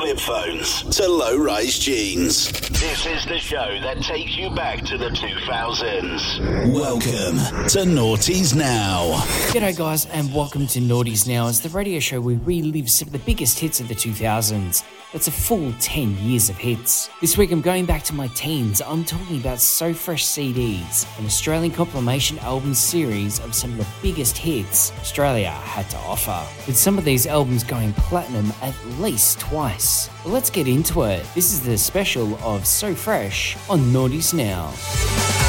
flip phones to low-rise jeans. This is the show that takes you back to the 2000s. Welcome to Naughties Now. G'day guys, and welcome to Naughties Now. It's the radio show where we relive some of the biggest hits of the 2000s. That's a full 10 years of hits. This week I'm going back to my teens. I'm talking about So Fresh CDs, an Australian compilation album series of some of the biggest hits Australia had to offer, with some of these albums going platinum at least twice. But let's get into it. This is the special of So Fresh on Naughties Now.